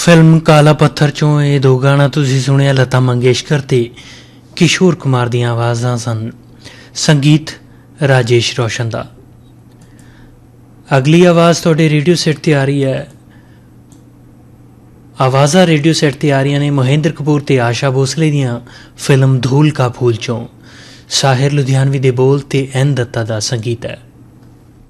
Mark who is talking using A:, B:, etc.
A: Film काला पत्थर चों ये दो गाना तुसीं सुनिया लता मंगेशकर ते किशोर कुमार दी आवाज़ां सन। संगीत राजेश रोशन दा। अगली आवाज़ तुहाडे रेडियो सेट ते आ रही है। आवाज़ा रेडियो सेट ते आ रही ने महेंद्र कपूर ते आशा भोसले दियां फिल्म धूल का फूल चों। साहिर लुधियानवी दे बोल ते एन दत्ता दा संगीत है।